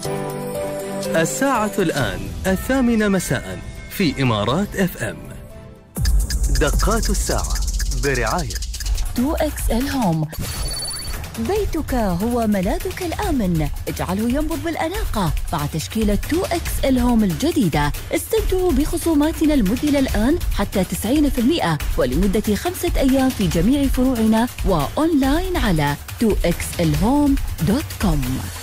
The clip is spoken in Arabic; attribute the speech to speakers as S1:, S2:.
S1: الساعة الآن 8 مساء في إمارات FM. دقات الساعة برعاية
S2: 2XL هوم. بيتك هو ملاذك الآمن، اجعله ينبض بالأناقة مع تشكيلة 2XL هوم الجديدة. استمتعوا بخصوماتنا المذهلة الآن حتى 90% ولمدة 5 أيام في جميع فروعنا وأونلاين على 2xlhome.com.